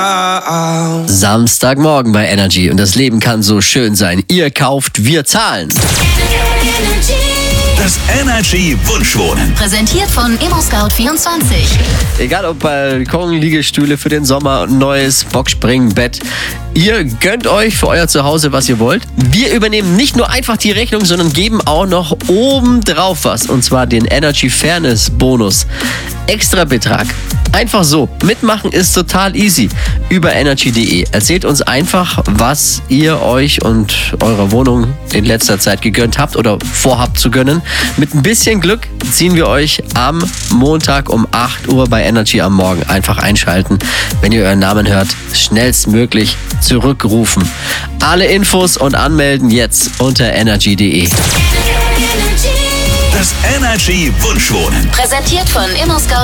Samstagmorgen bei Energy und das Leben kann so schön sein. Ihr kauft, wir zahlen. Das Energy Wunschwohnen. Präsentiert von ImmoScout24. Egal ob Balkon, Liegestühle für den Sommer, neues Boxspringen, Bett. Ihr gönnt euch für euer Zuhause, was ihr wollt. Wir übernehmen nicht nur einfach die Rechnung, sondern geben auch noch obendrauf was. Und zwar den Energy Fairness Bonus. Extra Betrag. Einfach so. Mitmachen ist total easy. Über energy.de. Erzählt uns einfach, was ihr euch und eurer Wohnung in letzter Zeit gegönnt habt oder vorhabt zu gönnen. Mit ein bisschen Glück ziehen wir euch am Montag um 8 Uhr bei Energy am Morgen. Einfach einschalten. Wenn ihr euren Namen hört, schnellstmöglich zurückrufen. Alle Infos und anmelden jetzt unter energy.de. Das Energy Wunschwohnen. Präsentiert von ImmoScout24.